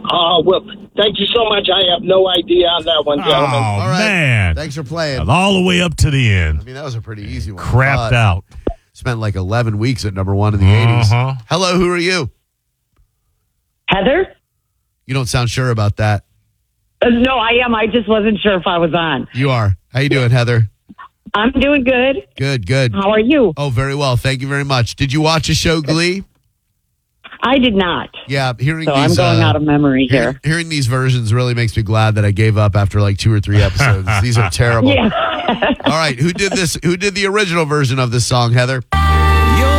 Well, thank you so much. I have no idea on that one, gentlemen. Oh, All right. man. Thanks for playing. All the way up to the I end. mean, that was a pretty easy one. Crapped out. Spent like 11 weeks at number one in the 80s. Hello, who are you? Heather? You don't sound sure about that. No, I am. I just wasn't sure if I was on. You are. How you doing, Heather? I'm doing good. Good. How are you? Oh, very well. Thank you very much. Did you watch the show Glee? I did not. Yeah, hearing So these, I'm going out of memory here. Hearing these versions really makes me glad that I gave up after like 2 or 3 episodes. These are terrible. Yeah. All right, who did this? Who did the original version of this song, Heather?